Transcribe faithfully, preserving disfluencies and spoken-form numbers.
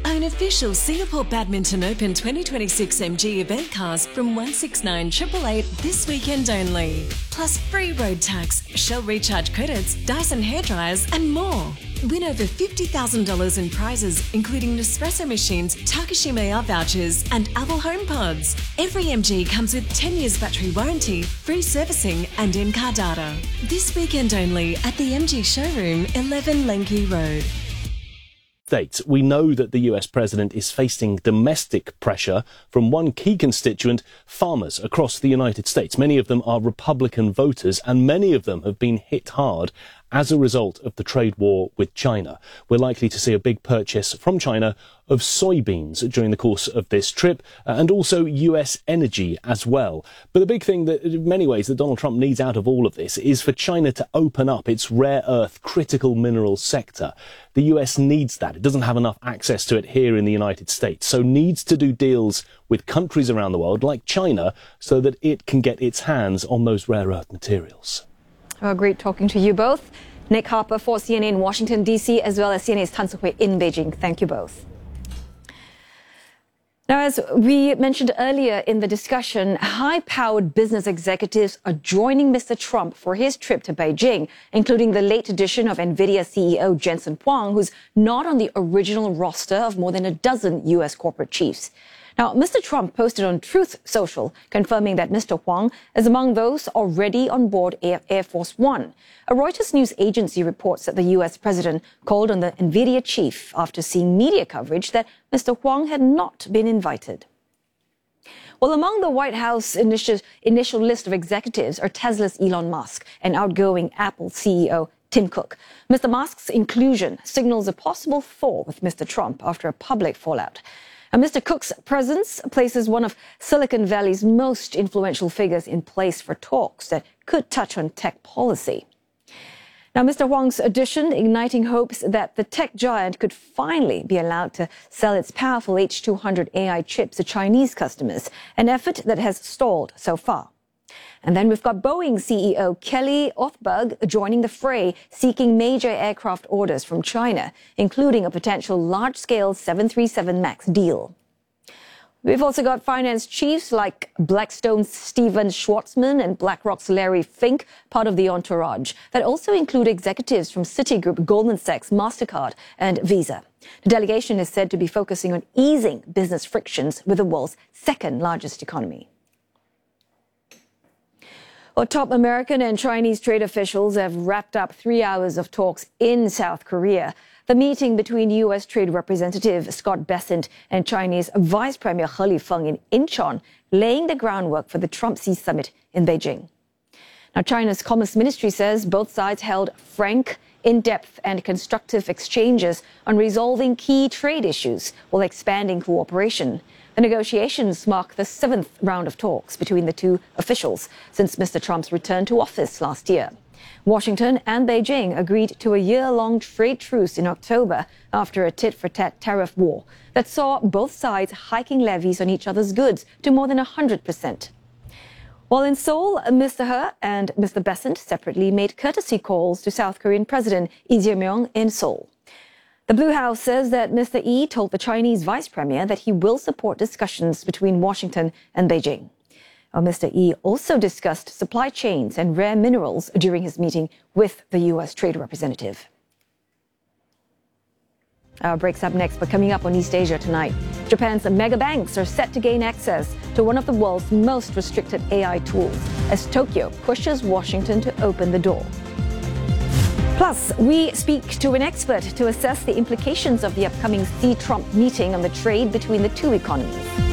Own official Singapore Badminton Open twenty twenty-six M G event cars from one six nine eight eight eight this weekend only. Plus free road tax, Shell recharge credits, Dyson hairdryers and more. Win over fifty thousand dollars in prizes, including Nespresso machines, Takashimaya vouchers and Apple HomePods. Every M G comes with ten years battery warranty, free servicing and in-car data. This weekend only at the M G showroom, eleven Lenky Road. States. We know that the U S president is facing domestic pressure from one key constituent, farmers across the United States. Many of them are Republican voters, and many of them have been hit hard as a result of the trade war with China. We're likely to see a big purchase from China of soybeans during the course of this trip, uh, and also U S energy as well. But the big thing that, in many ways, that Donald Trump needs out of all of this is for China to open up its rare earth critical mineral sector. The U S needs that. It doesn't have enough access to it here in the United States, so needs to do deals with countries around the world like China so that it can get its hands on those rare earth materials. Well, great talking to you both. Nick Harper for C N A in Washington, D C, as well as C N A's Tan Soo-hui in Beijing. Thank you both. Now, as we mentioned earlier in the discussion, high-powered business executives are joining Mister Trump for his trip to Beijing, including the late addition of NVIDIA C E O Jensen Huang, who's not on the original roster of more than a dozen U S corporate chiefs. Now, Mister Trump posted on Truth Social, confirming that Mister Huang is among those already on board Air Force One. A Reuters news agency reports that the U S president called on the NVIDIA chief after seeing media coverage that Mister Huang had not been invited. Well, among the White House initial, initial list of executives are Tesla's Elon Musk and outgoing Apple C E O Tim Cook. Mister Musk's inclusion signals a possible thaw with Mister Trump after a public fallout. And Mister Cook's presence places one of Silicon Valley's most influential figures in place for talks that could touch on tech policy. Now, Mister Huang's addition igniting hopes that the tech giant could finally be allowed to sell its powerful H two hundred A I chips to Chinese customers, an effort that has stalled so far. And then we've got Boeing C E O Kelly Ortberg joining the fray, seeking major aircraft orders from China, including a potential large-scale seven thirty-seven MAX deal. We've also got finance chiefs like Blackstone's Steven Schwarzman and BlackRock's Larry Fink, part of the entourage, that also include executives from Citigroup, Goldman Sachs, MasterCard, and Visa. The delegation is said to be focusing on easing business frictions with the world's second-largest economy. Well, top American and Chinese trade officials have wrapped up three hours of talks in South Korea. The meeting between U S Trade Representative Scott Bessent and Chinese Vice Premier He Lifeng in Incheon, laying the groundwork for the Trump-Xi summit in Beijing. Now, China's Commerce Ministry says both sides held frank, in-depth and constructive exchanges on resolving key trade issues while expanding cooperation. The negotiations mark the seventh round of talks between the two officials since Mister Trump's return to office last year. Washington and Beijing agreed to a year-long trade truce in October after a tit-for-tat tariff war that saw both sides hiking levies on each other's goods to more than one hundred percent. While in Seoul, Mister He and Mister Bessent separately made courtesy calls to South Korean President Lee Jae-myung in Seoul. The Blue House says that Mister Lee told the Chinese vice premier that he will support discussions between Washington and Beijing. Well, Mister Lee also discussed supply chains and rare minerals during his meeting with the U S Trade Representative. Our break's up next, but coming up on East Asia tonight, Japan's mega banks are set to gain access to one of the world's most restricted A I tools as Tokyo pushes Washington to open the door. Plus, we speak to an expert to assess the implications of the upcoming Xi-Trump meeting on the trade between the two economies.